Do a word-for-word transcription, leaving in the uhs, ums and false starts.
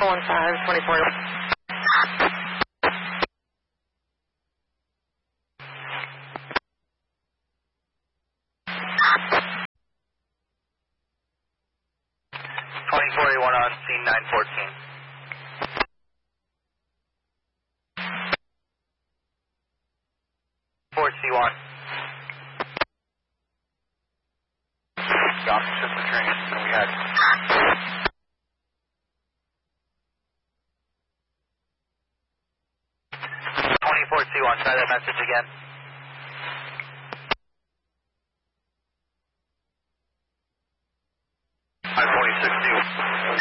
one five, twenty-four. twenty forty-one on scene nine fourteen. four C one. Got just the train, and we had. twenty-four C one, try that message again.